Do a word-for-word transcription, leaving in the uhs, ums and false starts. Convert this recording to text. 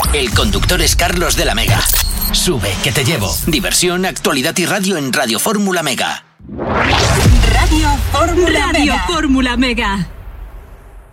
El conductor es Carlos de la Mega. Sube, que te llevo. Diversión, actualidad y radio en Radio Fórmula Mega. Radio Fórmula Radio Fórmula Mega.